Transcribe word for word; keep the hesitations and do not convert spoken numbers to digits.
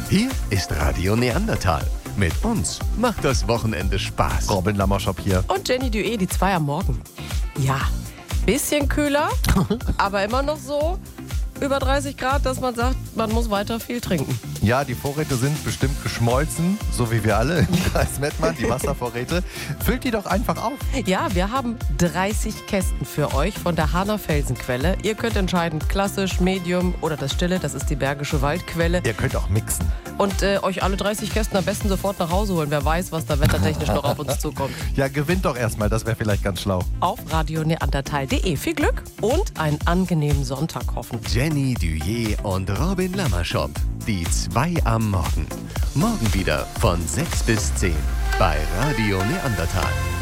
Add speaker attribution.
Speaker 1: Hier ist Radio Neandertal. Mit uns macht das Wochenende Spaß.
Speaker 2: Robin Lammerschop hier.
Speaker 3: Und Jenny Dué, die zwei am Morgen. Ja, bisschen kühler, aber immer noch so über dreißig Grad, dass man sagt, man muss weiter viel trinken.
Speaker 2: Ja, die Vorräte sind bestimmt geschmolzen, so wie wir alle im Kreis Mettmann, die Wasservorräte. Füllt die doch einfach auf.
Speaker 3: Ja, wir haben dreißig Kästen für euch von der Hahner Felsenquelle. Ihr könnt entscheiden, klassisch, Medium oder das Stille, das ist die Bergische Waldquelle.
Speaker 2: Ihr könnt auch mixen.
Speaker 3: Und äh, euch alle dreißig Kästen am besten sofort nach Hause holen. Wer weiß, was da wettertechnisch noch auf uns zukommt.
Speaker 2: Ja, gewinnt doch erstmal, das wäre vielleicht ganz schlau.
Speaker 3: Auf radioneandertal punkt de. Viel Glück und einen angenehmen Sonntag hoffentlich.
Speaker 1: Jenny Dué und Robin Lammerschop. Die zwei am Morgen. Morgen wieder von sechs bis zehn bei Radio Neandertal.